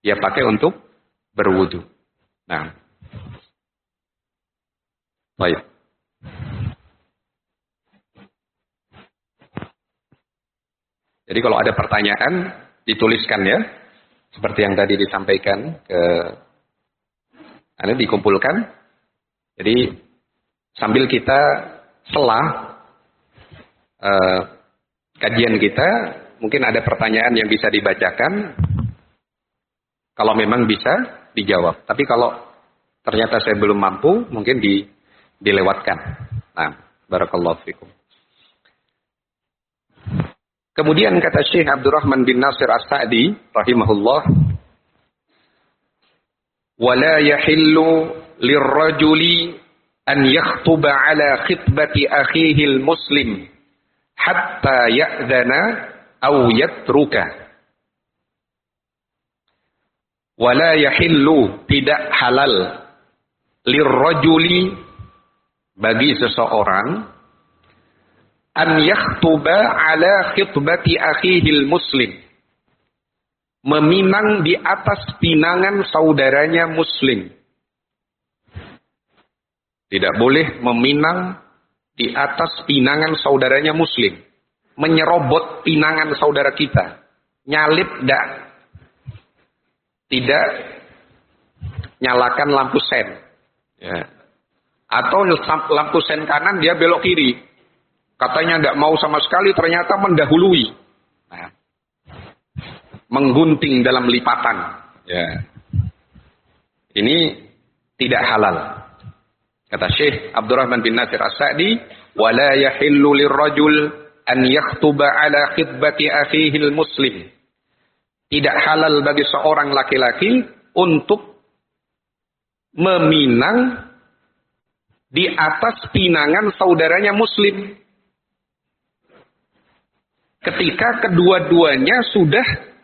dia pakai untuk berwudu. Nah, baik. Jadi kalau ada pertanyaan dituliskan ya, seperti yang tadi disampaikan dikumpulkan. Jadi sambil kita selah kajian kita, mungkin ada pertanyaan yang bisa dibacakan. Kalau memang bisa dijawab. Tapi kalau ternyata saya belum mampu, mungkin dilewatkan. Nah, barakallahu fikum. Kemudian kata Syekh Abdurrahman bin Nasir As-Sa'di rahimahullah, "Wala yahillu lirrajuli an yakhtuba ala khitbati akhihi al-muslim hatta ya'dhana aw yatruka." Wala yahillu, tidak halal, lirrajuli, bagi seseorang, an yakhtuba ala khitbati akhihil muslim, meminang di atas pinangan saudaranya muslim. Tidak boleh meminang di atas pinangan saudaranya muslim. Menyerobot pinangan saudara kita. Nyalip tidak nyalakan lampu sen. Ya. Atau lampu sen kanan dia belok kiri. Katanya tidak mau sama sekali, ternyata mendahului. Nah, menggunting dalam lipatan. Ya. Ini tidak halal. Kata Syekh Abdurrahman bin Nasir As-Sa'di, "Wala yahillu lirrajul an yakhtuba ala khitbati akhihil muslim." Tidak halal bagi seorang laki-laki untuk meminang di atas pinangan saudaranya muslim. Ketika kedua-duanya sudah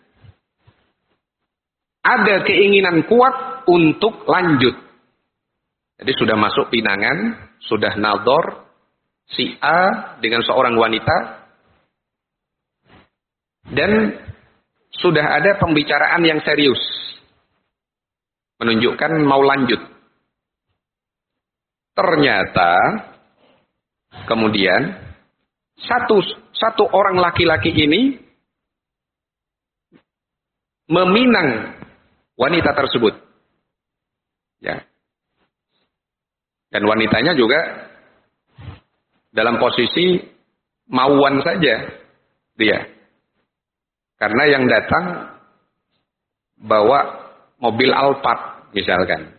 ada keinginan kuat untuk lanjut. Jadi sudah masuk pinangan, sudah nador si A dengan seorang wanita, dan sudah ada pembicaraan yang serius, menunjukkan mau lanjut. Ternyata kemudian satu orang laki-laki ini meminang wanita tersebut, ya, dan wanitanya juga dalam posisi mauan saja dia. Karena yang datang bawa mobil Alphard misalkan.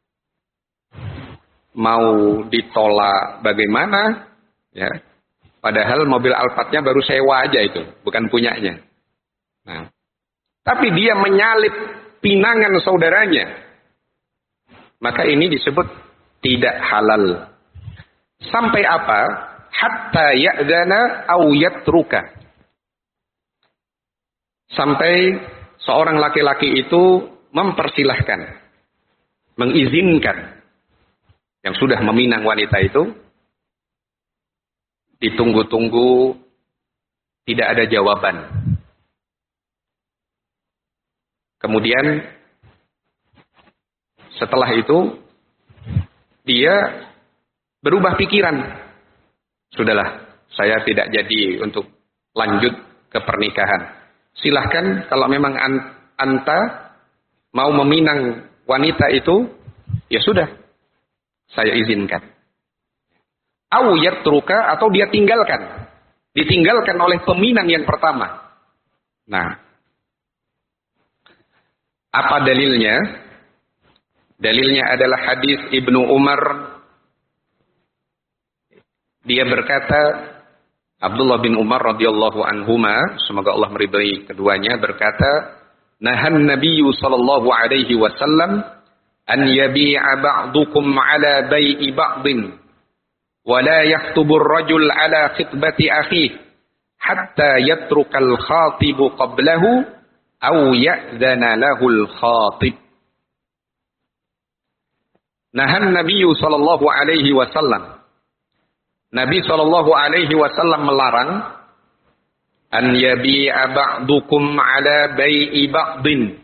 Mau ditolak bagaimana? Ya. Padahal mobil Alphardnya baru sewa aja itu, bukan punyanya. Nah, tapi dia menyalip pinangan saudaranya. Maka ini disebut tidak halal. Sampai apa? Hatta ya'zana aw yatruka. Sampai seorang laki-laki itu mempersilahkan, mengizinkan yang sudah meminang wanita itu, ditunggu-tunggu, tidak ada jawaban. Kemudian setelah itu dia berubah pikiran. Sudahlah, saya tidak jadi untuk lanjut ke pernikahan. Silahkan kalau memang anta mau meminang wanita itu, ya sudah, saya izinkan. Au yatruka, atau dia tinggalkan. Ditinggalkan oleh peminang yang pertama. Nah, apa dalilnya? Dalilnya adalah hadis Ibnu Umar. Dia berkata, Abdullah bin Umar radhiyallahu anhuma, semoga Allah meridai keduanya, berkata, "Nahan Nabiyyu sallallahu alaihi wasallam an yabi'a ba'dukum ala bai'i ba'din wa la yaktubu ar-rajul ala khitbati akhihi hatta yatruka al-khatibu qablahu aw ya'dhana lahu al-khatib." Nahan Nabiyyu sallallahu alaihi wasallam, Nabi sallallahu alaihi wasallam melarang an yabi'a ba'dukum ala bai'i ba'din,